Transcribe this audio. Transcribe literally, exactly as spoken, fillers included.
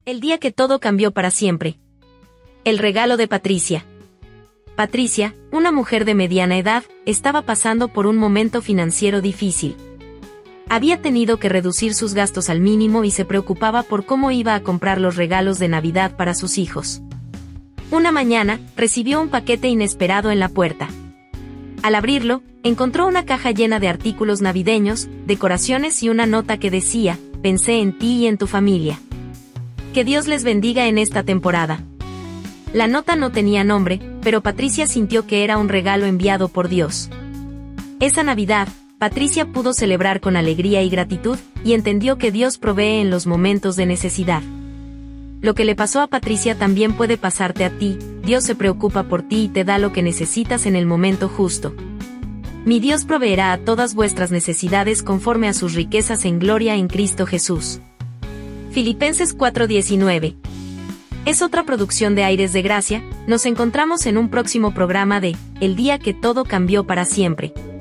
El día que todo cambió para siempre. El regalo de Patricia. Patricia, una mujer de mediana edad, estaba pasando por un momento financiero difícil. Había tenido que reducir sus gastos al mínimo y se preocupaba por cómo iba a comprar los regalos de Navidad para sus hijos. Una mañana, recibió un paquete inesperado en la puerta. Al abrirlo, encontró una caja llena de artículos navideños, decoraciones y una nota que decía: "Pensé en ti y en tu familia. Que Dios les bendiga en esta temporada". La nota no tenía nombre, pero Patricia sintió que era un regalo enviado por Dios. Esa Navidad, Patricia pudo celebrar con alegría y gratitud, y entendió que Dios provee en los momentos de necesidad. Lo que le pasó a Patricia también puede pasarte a ti. Dios se preocupa por ti y te da lo que necesitas en el momento justo. Mi Dios proveerá a todas vuestras necesidades conforme a sus riquezas en gloria en Cristo Jesús. Filipenses cuatro diecinueve. Es otra producción de Aires de Gracia. Nos encontramos en un próximo programa de El día que todo cambió para siempre.